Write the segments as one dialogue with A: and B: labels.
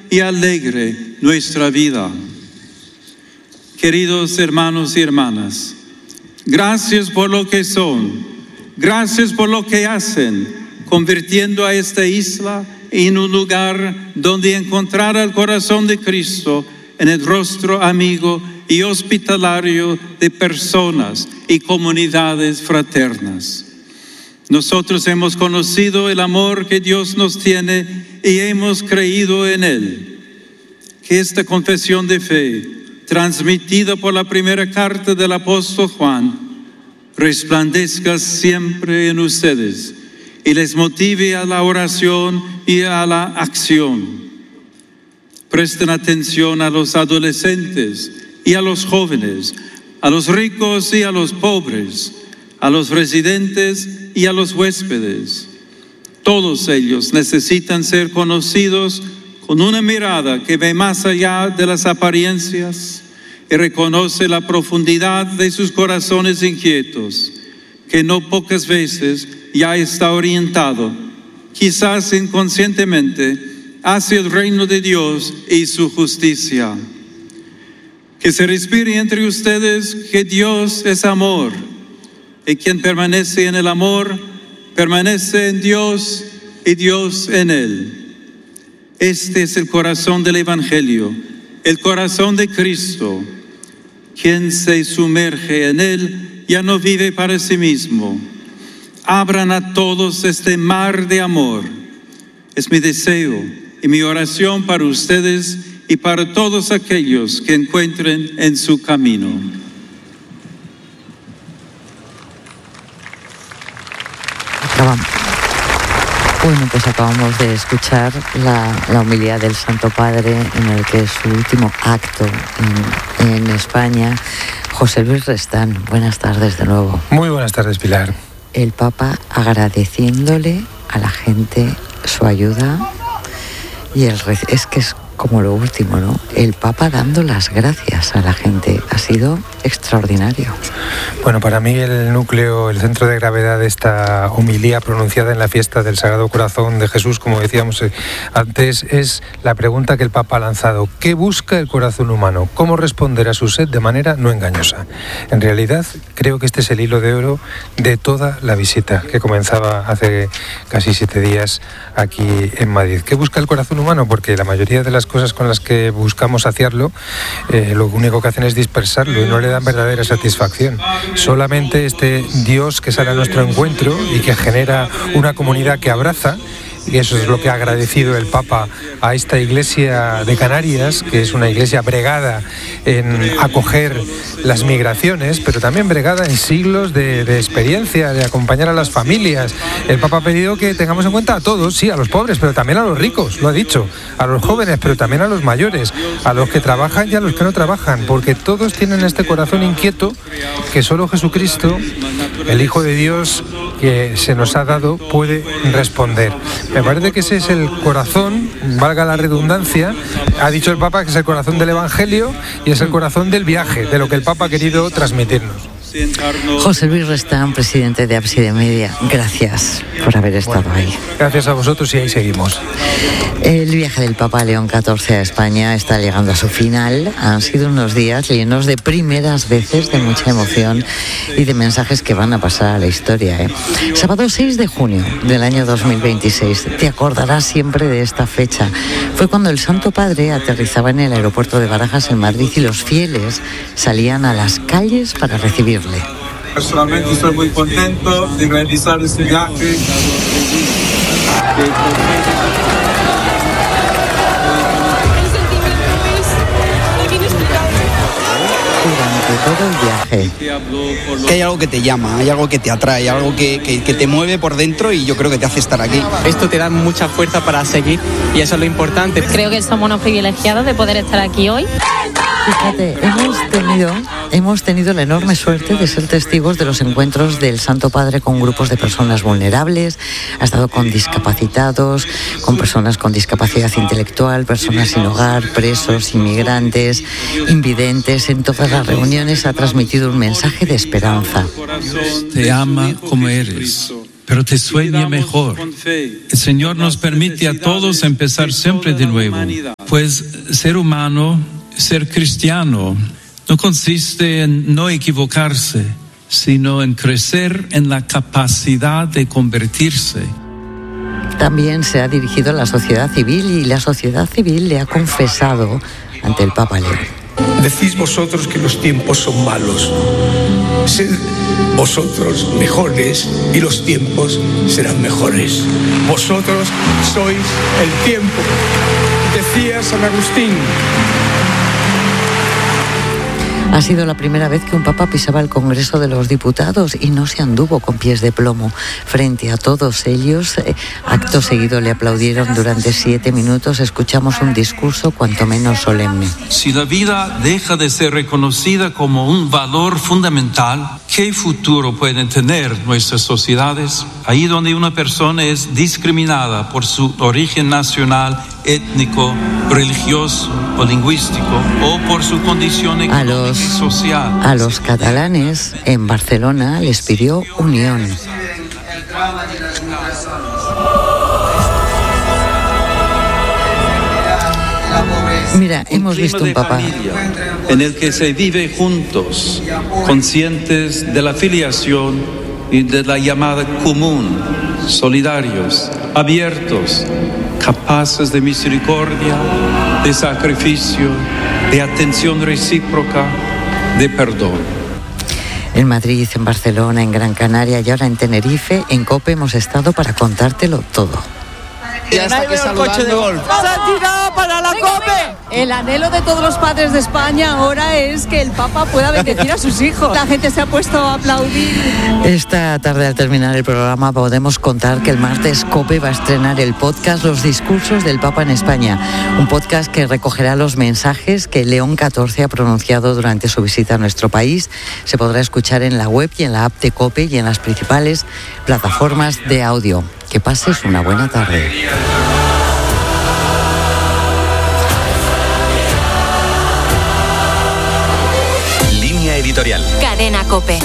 A: y alegre nuestra vida. Queridos hermanos y hermanas, gracias por lo que son, gracias por lo que hacen, convirtiendo a esta isla en un lugar donde encontrar el corazón de Cristo en el rostro amigo y hospitalario de personas y comunidades fraternas. Nosotros hemos conocido el amor que Dios nos tiene y hemos creído en Él. Que esta confesión de fe, transmitida por la primera carta del apóstol Juan, resplandezca siempre en ustedes y les motive a la oración y a la acción. Presten atención a los adolescentes y a los jóvenes, a los ricos y a los pobres, a los residentes y a los huéspedes. Todos ellos necesitan ser conocidos con una mirada que ve más allá de las apariencias y reconoce la profundidad de sus corazones inquietos, que no pocas veces ya está orientado, quizás inconscientemente, hacia el reino de Dios y su justicia. Que se respire entre ustedes que Dios es amor, y quien permanece en el amor, permanece en Dios y Dios en él. Este es el corazón del Evangelio, el corazón de Cristo. Quien se sumerge en él ya no vive para sí mismo. Abran a todos este mar de amor. Es mi deseo y mi oración para ustedes y para todos aquellos que encuentren en su camino.
B: Bueno, pues acabamos de escuchar la homilía del Santo Padre en el que es su último acto en España. José Luis Restán, buenas tardes de nuevo.
C: Muy buenas tardes, Pilar.
B: El Papa agradeciéndole a la gente su ayuda y es que es como lo último, ¿no? El Papa dando las gracias a la gente. Ha sido extraordinario.
C: Bueno, para mí el núcleo, el centro de gravedad de esta homilía pronunciada en la fiesta del Sagrado Corazón de Jesús, como decíamos antes, es la pregunta que el Papa ha lanzado. ¿Qué busca el corazón humano? ¿Cómo responder a su sed de manera no engañosa? En realidad, creo que este es el hilo de oro de toda la visita que comenzaba hace casi 7 días aquí en Madrid. ¿Qué busca el corazón humano? Porque la mayoría de las cosas con las que buscamos saciarlo, lo único que hacen es dispersarlo y no le dan verdadera satisfacción. Solamente este Dios que sale a nuestro encuentro y que genera una comunidad que abraza, y eso es lo que ha agradecido el Papa a esta iglesia de Canarias, que es una iglesia bregada en acoger las migraciones, pero también bregada en siglos de experiencia, de acompañar a las familias. El Papa ha pedido que tengamos en cuenta a todos, sí, a los pobres, pero también a los ricos, lo ha dicho, a los jóvenes, pero también a los mayores, a los que trabajan y a los que no trabajan, porque todos tienen este corazón inquieto que solo Jesucristo, el Hijo de Dios que se nos ha dado, puede responder. Me parece que ese es el corazón, valga la redundancia, ha dicho el Papa que es el corazón del Evangelio y es el corazón del viaje, de lo que el Papa ha querido transmitirnos.
B: José Luis Restán, presidente de Ábside Media, gracias por haber estado ahí.
C: Gracias a vosotros y ahí seguimos.
B: El viaje del Papa León XIV a España está llegando a su final. Han sido unos días llenos de primeras veces, de mucha emoción y de mensajes que van a pasar a la historia. Sábado 6 de junio del año 2026. Te acordarás siempre de esta fecha. Fue cuando el Santo Padre aterrizaba en el aeropuerto de Barajas en Madrid y los fieles salían a las calles para recibirle.
A: Personalmente estoy muy contento de realizar este viaje.
B: Durante todo el viaje.
D: Que hay algo que te llama, hay algo que te atrae, algo que te mueve por dentro y yo creo que te hace estar aquí.
E: Esto te da mucha fuerza para seguir y eso es lo importante.
F: Creo que somos unos privilegiados de poder estar aquí hoy.
B: Fíjate, hemos tenido la enorme suerte de ser testigos de los encuentros del Santo Padre con grupos de personas vulnerables. Ha estado con discapacitados, con personas con discapacidad intelectual, personas sin hogar, presos, inmigrantes, invidentes. En todas las reuniones ha transmitido un mensaje de esperanza.
G: Te ama como eres, pero te sueña mejor. El Señor nos permite a todos empezar siempre de nuevo. Pues ser humano, ser cristiano, no consiste en no equivocarse, sino en crecer en la capacidad de convertirse.
B: También se ha dirigido a la sociedad civil y la sociedad civil le ha confesado ante el Papa León.
H: Decís vosotros que los tiempos son malos. Sed vosotros mejores y los tiempos serán mejores. Vosotros sois el tiempo. Decía San Agustín.
B: Ha sido la primera vez que un papa pisaba el Congreso de los Diputados y no se anduvo con pies de plomo. Frente a todos ellos, acto seguido le aplaudieron durante 7 minutos. Escuchamos un discurso cuanto menos solemne.
G: Si la vida deja de ser reconocida como un valor fundamental, ¿qué futuro pueden tener nuestras sociedades? Ahí donde una persona es discriminada por su origen nacional, étnico, religioso o lingüístico, o por su condición económica y social.
B: A los catalanes en Barcelona les pidió unión. Mira, hemos visto un papa
A: en el que se vive juntos, conscientes de la filiación y de la llamada común, solidarios, abiertos, capaces de misericordia, de sacrificio, de atención recíproca, de perdón.
B: En Madrid, en Barcelona, en Gran Canaria y ahora en Tenerife, en COPE hemos estado para contártelo todo.
D: Ya está aquí saludando.
I: ¡Santidad para la COPE! El anhelo de todos los padres de España ahora es que el Papa pueda bendecir a sus hijos. La gente se ha puesto a aplaudir.
B: Esta tarde, al terminar el programa, podemos contar que el martes COPE va a estrenar el podcast Los Discursos del Papa en España. Un podcast que recogerá los mensajes que León XIV ha pronunciado durante su visita a nuestro país. Se podrá escuchar en la web y en la app de COPE y en las principales plataformas de audio. Que pases una buena tarde.
J: Línea editorial.
K: Cadena COPE.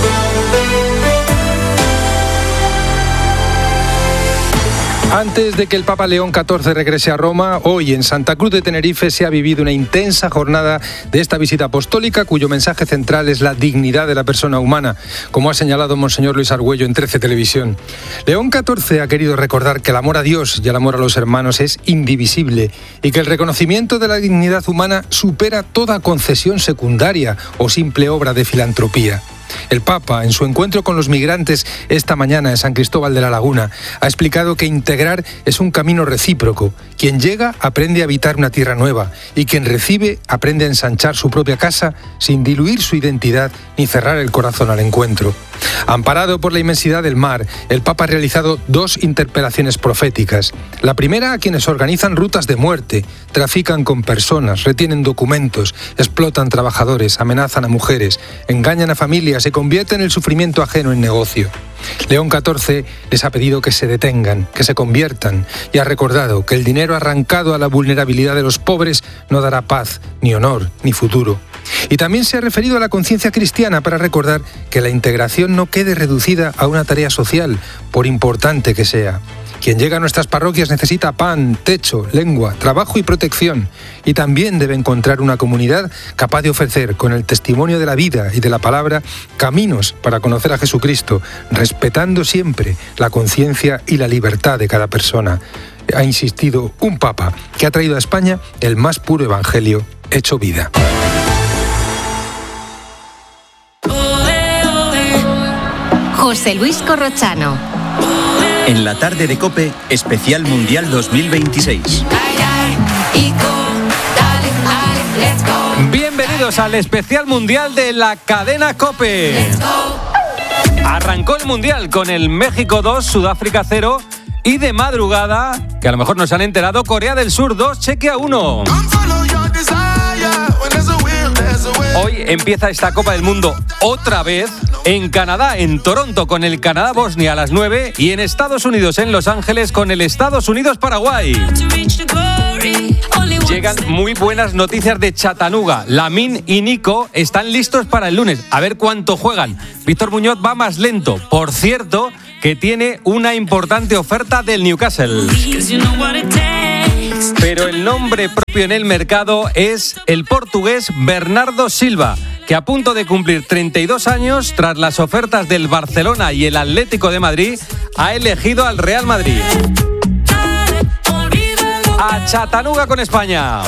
C: Antes de que el Papa León XIV regrese a Roma, hoy en Santa Cruz de Tenerife se ha vivido una intensa jornada de esta visita apostólica, cuyo mensaje central es la dignidad de la persona humana, como ha señalado Monseñor Luis Argüello en 13 Televisión. León XIV ha querido recordar que el amor a Dios y el amor a los hermanos es indivisible y que el reconocimiento de la dignidad humana supera toda concesión secundaria o simple obra de filantropía. El Papa, en su encuentro con los migrantes esta mañana en San Cristóbal de la Laguna, ha explicado que integrar es un camino recíproco. Quien llega aprende a habitar una tierra nueva y quien recibe aprende a ensanchar su propia casa sin diluir su identidad ni cerrar el corazón al encuentro. Amparado por la inmensidad del mar, el Papa ha realizado 2 interpelaciones proféticas. La primera a quienes organizan rutas de muerte, trafican con personas, retienen documentos, explotan trabajadores, amenazan a mujeres, engañan a familias y convierten el sufrimiento ajeno en negocio. León XIV les ha pedido que se detengan, que se conviertan y ha recordado que el dinero arrancado a la vulnerabilidad de los pobres no dará paz, ni honor, ni futuro. Y también se ha referido a la conciencia cristiana para recordar que la integración no quede reducida a una tarea social, por importante que sea. Quien llega a nuestras parroquias necesita pan, techo, lengua, trabajo y protección. Y también debe encontrar una comunidad capaz de ofrecer, con el testimonio de la vida y de la palabra, caminos para conocer a Jesucristo, respetando siempre la conciencia y la libertad de cada persona. Ha insistido un Papa que ha traído a España el más puro evangelio hecho vida.
K: José Luis Corrochano.
J: En la tarde de COPE, especial Mundial 2026.
L: Bienvenidos al especial Mundial de la cadena COPE. Arrancó el Mundial con el México 2, Sudáfrica 0 y de madrugada, que a lo mejor nos han enterado, Corea del Sur 2, Chequia 1. Hoy empieza esta Copa del Mundo otra vez en Canadá, en Toronto, con el Canadá-Bosnia a las 9 y en Estados Unidos, en Los Ángeles, con el Estados Unidos-Paraguay. Llegan muy buenas noticias de Chattanooga. Lamine y Nico están listos para el lunes. A ver cuánto juegan. Víctor Muñoz va más lento. Por cierto, que tiene una importante oferta del Newcastle. Pero el nombre propio en el mercado es el portugués Bernardo Silva, que a punto de cumplir 32 años, tras las ofertas del Barcelona y el Atlético de Madrid, ha elegido al Real Madrid. A Chattanooga con España.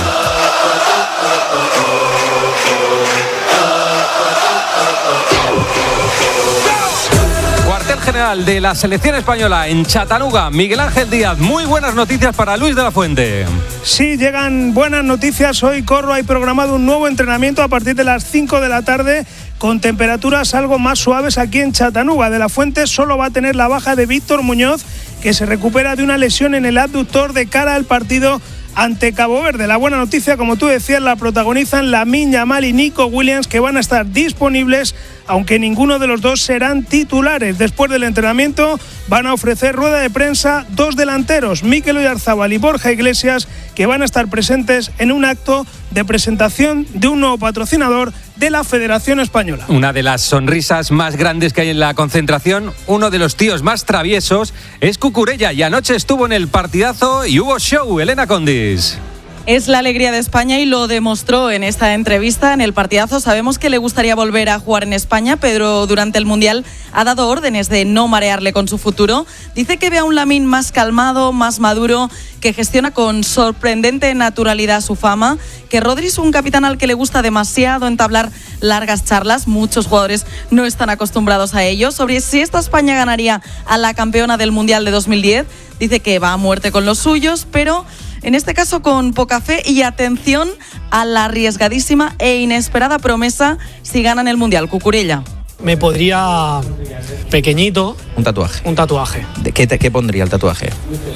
L: Cuartel general de la selección española en Chattanooga, Miguel Ángel Díaz. Muy buenas noticias para Luis de la Fuente.
M: Sí, llegan buenas noticias. Hoy, Corro, hay programado un nuevo entrenamiento a partir de las 5 de la tarde con temperaturas algo más suaves aquí en Chattanooga. De la Fuente solo va a tener la baja de Víctor Muñoz, que se recupera de una lesión en el abductor de cara al partido ante Cabo Verde. La buena noticia, como tú decías, la protagonizan Lamine Yamal y Nico Williams, que van a estar disponibles, aunque ninguno de los dos serán titulares. Después del entrenamiento van a ofrecer rueda de prensa dos delanteros, Mikel Oyarzabal y Borja Iglesias, que van a estar presentes en un acto de presentación de un nuevo patrocinador de la Federación Española.
L: Una de las sonrisas más grandes que hay en la concentración, uno de los tíos más traviesos, es Cucurella, y anoche estuvo en el partidazo y hubo show. Elena Condis.
N: Es la alegría de España y lo demostró en esta entrevista, en el partidazo. Sabemos que le gustaría volver a jugar en España, pero durante el Mundial ha dado órdenes de no marearle con su futuro. Dice que ve a un Lamine más calmado, más maduro, que gestiona con sorprendente naturalidad su fama, que Rodri es un capitán al que le gusta demasiado entablar largas charlas. Muchos jugadores no están acostumbrados a ello. Sobre si esta España ganaría a la campeona del Mundial de 2010, dice que va a muerte con los suyos, pero en este caso con poca fe y atención a la arriesgadísima e inesperada promesa si ganan el Mundial. Cucurella.
O: Me podría pequeñito.
P: Un tatuaje.
O: Un tatuaje.
P: ¿Qué pondría el tatuaje?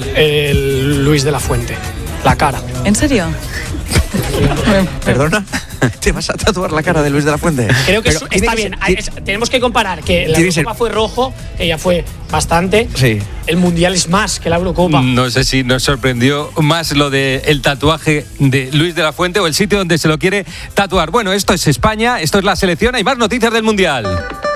O: El Luis de la Fuente. La cara.
N: ¿En serio?
P: ¿Perdona? ¿Te vas a tatuar la cara de Luis de la Fuente?
O: Creo que está bien. Tenemos que comparar que la Eurocopa fue rojo, ella fue bastante.
P: Sí.
O: El Mundial es más que la Eurocopa.
L: No sé si nos sorprendió más lo del tatuaje de Luis de la Fuente o el sitio donde se lo quiere tatuar. Bueno, esto es España, esto es la selección, hay más noticias del Mundial.